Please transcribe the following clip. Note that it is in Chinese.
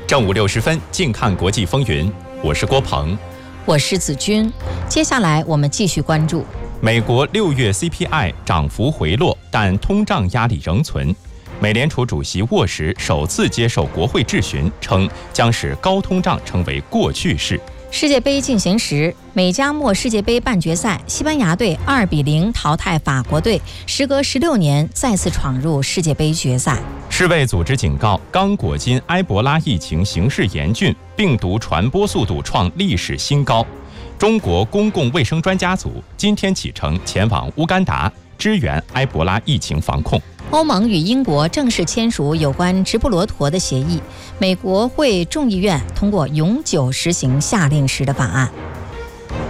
正午60分，近看国际风云，我是郭鹏， 我是子君。接下来我们继续关注美国6月 CPI 涨幅回落，但通胀压力仍存。美联储主席沃什首次接受国会质询，称将使高通胀成为过去式。 世界杯进行时，美加墨世界杯半决赛，西班牙队2-0淘汰法国队，时隔16年再次闯入世界杯决赛。 世卫组织警告，刚果金埃博拉疫情形势严峻，病毒传播速度创历史新高。中国公共卫生专家组今天启程前往乌干达支援埃博拉疫情防控。 欧盟与英国正式签署有关直布罗陀的协议，美国会众议院通过永久实行夏令时的法案。